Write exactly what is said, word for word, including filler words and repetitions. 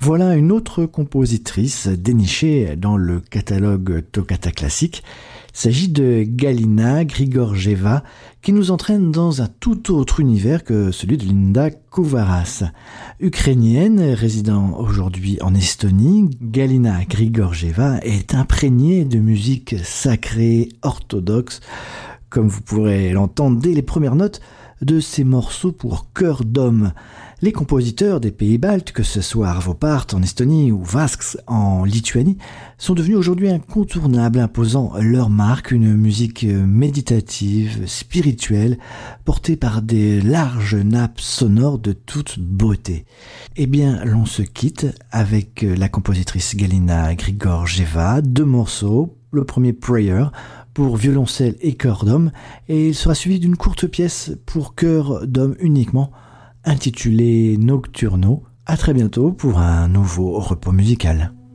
Voilà une autre compositrice dénichée dans le catalogue Toccata classique. Il s'agit de Galina Grigorjeva, qui nous entraîne dans un tout autre univers que celui de Linda Kouvaras. Ukrainienne, résidant aujourd'hui en Estonie, Galina Grigorjeva est imprégnée de musique sacrée orthodoxe, comme vous pourrez l'entendre dès les premières notes de ses morceaux pour chœur d'homme. Les compositeurs des pays baltes, que ce soit Arvo Pärt en Estonie ou Vasks en Lituanie, sont devenus aujourd'hui incontournables, imposant leur marque, une musique méditative, spirituelle, portée par des larges nappes sonores de toute beauté. Eh bien, l'on se quitte avec la compositrice Galina Grigorjeva, deux morceaux, le premier Prayer, pour violoncelle et chœur d'homme, et il sera suivi d'une courte pièce pour chœur d'homme uniquement, intitulée Nocturno. À très bientôt pour un nouveau repos musical.